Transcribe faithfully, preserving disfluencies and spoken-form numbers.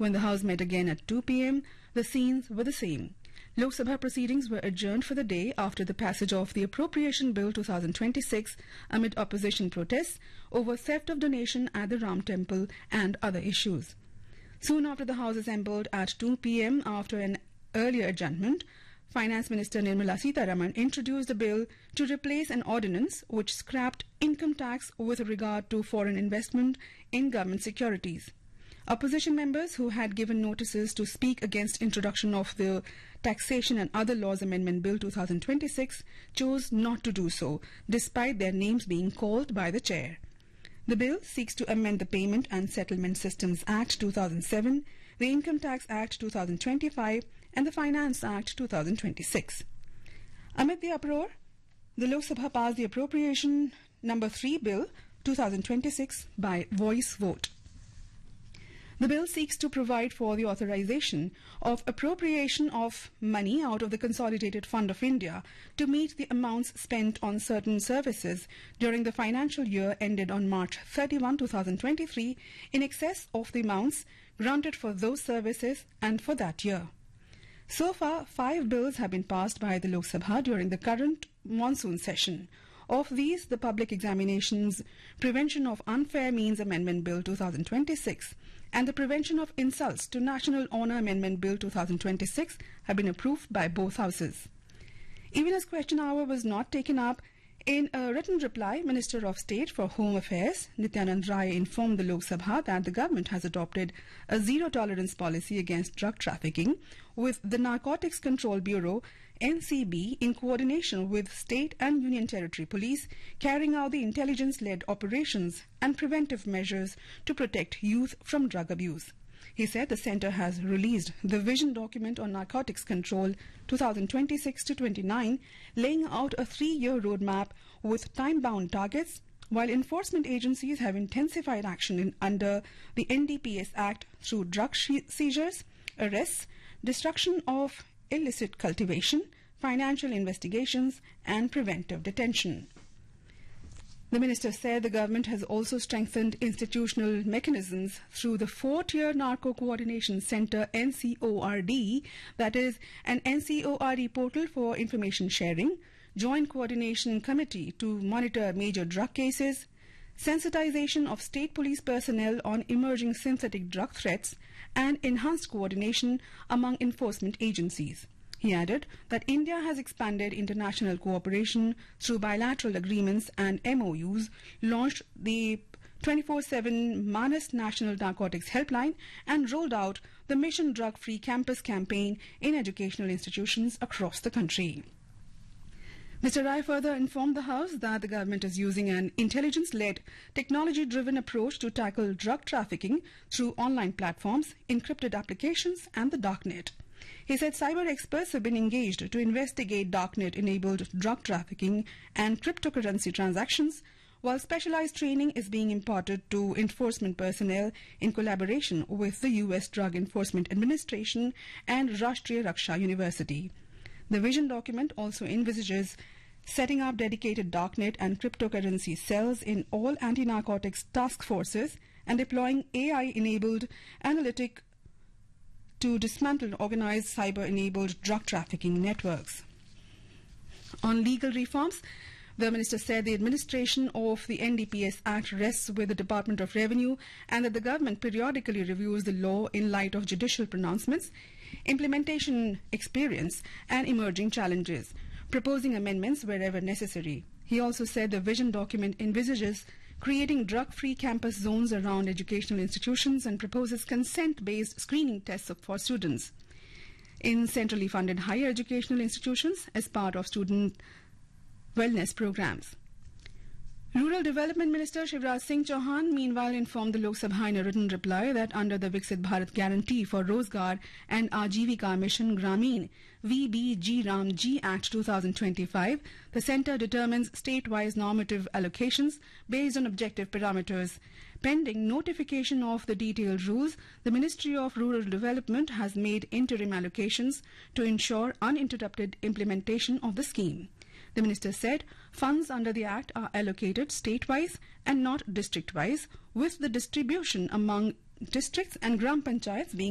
When the House met again at two p m, the scenes were the same. Lok Sabha proceedings were adjourned for the day after the passage of the Appropriation Bill twenty twenty-six amid opposition protests over theft of donation at the Ram Temple and other issues. Soon after the House assembled at two p m after an earlier adjournment, Finance Minister Nirmala Sitharaman introduced a bill to replace an ordinance which scrapped income tax with regard to foreign investment in government securities. Opposition members who had given notices to speak against introduction of the Taxation and Other Laws Amendment Bill twenty twenty-six chose not to do so, despite their names being called by the chair. The bill seeks to amend the Payment and Settlement Systems Act two thousand seven, the Income Tax Act two thousand twenty-five and the Finance Act two thousand twenty-six. Amid the uproar, the Lok Sabha passed the Appropriation Number three Bill twenty twenty-six by voice vote. The bill seeks to provide for the authorization of appropriation of money out of the Consolidated Fund of India to meet the amounts spent on certain services during the financial year ended on March thirty-first, twenty twenty-three in excess of the amounts granted for those services and for that year. So far, five bills have been passed by the Lok Sabha during the current monsoon session. Of these, the Public Examinations Prevention of Unfair Means Amendment Bill twenty twenty-six and the Prevention of Insults to National Honour Amendment Bill twenty twenty-six have been approved by both houses. Even as question hour was not taken up, in a written reply, Minister of State for Home Affairs, Nityanand Rai, informed the Lok Sabha that the government has adopted a zero-tolerance policy against drug trafficking, with the Narcotics Control Bureau, N C B, in coordination with state and union territory police, carrying out the intelligence-led operations and preventive measures to protect youth from drug abuse. He said the centre has released the Vision Document on Narcotics Control twenty twenty-six to twenty-nine, laying out a three-year roadmap with time-bound targets, while enforcement agencies have intensified action in, under the N D P S Act through drug seizures, arrests, destruction of illicit cultivation, financial investigations and preventive detention. The minister said the government has also strengthened institutional mechanisms through the four-tier Narco Coordination Centre N C O R D, that is, an N C O R D portal for information sharing, Joint Coordination Committee to monitor major drug cases, sensitization of state police personnel on emerging synthetic drug threats, and enhanced coordination among enforcement agencies. He added that India has expanded international cooperation through bilateral agreements and M O Us, launched the twenty-four seven Manas National Narcotics Helpline, and rolled out the Mission Drug Free Campus campaign in educational institutions across the country. Mister Rai further informed the House that the government is using an intelligence-led, technology-driven approach to tackle drug trafficking through online platforms, encrypted applications and the darknet. He said cyber experts have been engaged to investigate darknet-enabled drug trafficking and cryptocurrency transactions, while specialized training is being imparted to enforcement personnel in collaboration with the U S Drug Enforcement Administration and Rashtriya Raksha University. The vision document also envisages setting up dedicated darknet and cryptocurrency cells in all anti-narcotics task forces and deploying A I-enabled analytic to dismantle organized cyber-enabled drug trafficking networks. On legal reforms, the minister said the administration of the N D P S Act rests with the Department of Revenue and that the government periodically reviews the law in light of judicial pronouncements, implementation experience and emerging challenges, proposing amendments wherever necessary. He also said the vision document envisages creating drug-free campus zones around educational institutions and proposes consent-based screening tests for students in centrally funded higher educational institutions as part of student wellness programs. Rural Development Minister Shivraj Singh Chauhan meanwhile informed the Lok Sabha in a written reply that under the Viksit Bharat Guarantee for Rozgar and Ajivika Mission Grameen V B G Ram G Act twenty twenty-five, the centre determines state-wise normative allocations based on objective parameters. Pending notification of the detailed rules, the Ministry of Rural Development has made interim allocations to ensure uninterrupted implementation of the scheme. The minister said funds under the Act are allocated state-wise and not district-wise, with the distribution among districts and Gram Panchayats being